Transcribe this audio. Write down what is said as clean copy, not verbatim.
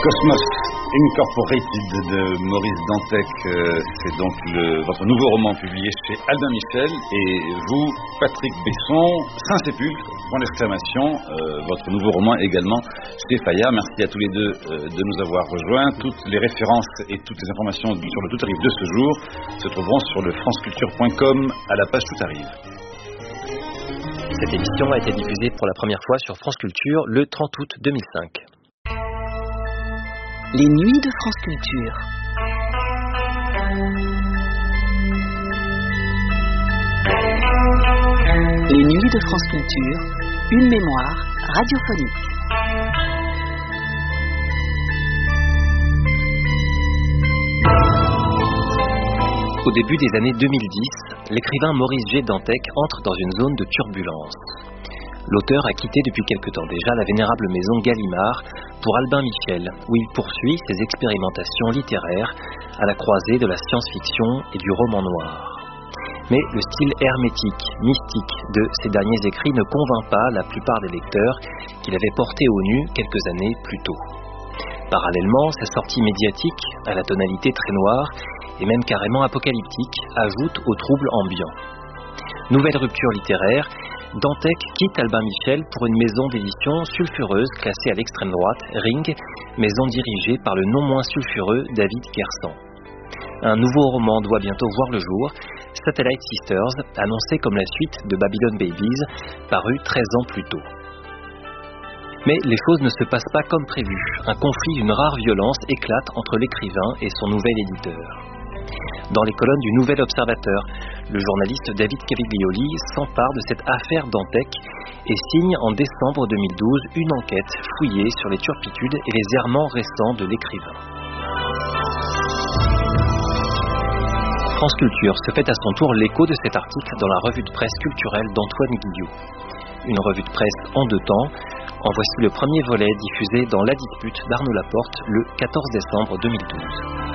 Cosmos Incorporated de Maurice Dantec, c'est donc votre nouveau roman publié chez Albin Michel. Et vous, Patrick Besson, Saint-Sépulcre, point d'exclamation, votre nouveau roman également chez Fayard. Merci à tous les deux de nous avoir rejoints. Toutes les références et toutes les informations sur le Tout arrive de ce jour se trouveront sur le franceculture.com à la page Tout arrive. Cette émission a été diffusée pour la première fois sur France Culture le 30 août 2005. Les nuits de France Culture. Les nuits de France Culture, une mémoire radiophonique. Au début des années 2010, l'écrivain Maurice G. Dantec entre dans une zone de turbulence. L'auteur a quitté depuis quelque temps déjà la vénérable maison Gallimard pour Albin Michel, où il poursuit ses expérimentations littéraires à la croisée de la science-fiction et du roman noir. Mais le style hermétique, mystique de ces derniers écrits ne convainc pas la plupart des lecteurs qu'il avait portés au nu quelques années plus tôt. Parallèlement, sa sortie médiatique, à la tonalité très noire et même carrément apocalyptique, ajoute au trouble ambiant. Nouvelle rupture littéraire, Dantec quitte Albin Michel pour une maison d'édition sulfureuse classée à l'extrême droite, Ring, maison dirigée par le non moins sulfureux David Kersan. Un nouveau roman doit bientôt voir le jour, Satellite Sisters, annoncé comme la suite de Babylon Babies, paru 13 ans plus tôt. Mais les choses ne se passent pas comme prévu. Un conflit d'une rare violence éclate entre l'écrivain et son nouvel éditeur. Dans les colonnes du Nouvel Observateur, le journaliste David Caviglioli s'empare de cette affaire Dantec et signe en décembre 2012 une enquête fouillée sur les turpitudes et les errements récents de l'écrivain. France Culture se fait à son tour l'écho de cet article dans la revue de presse culturelle d'Antoine Guillot. Une revue de presse en deux temps. En voici le premier volet diffusé dans La Dispute d'Arnaud Laporte le 14 décembre 2012.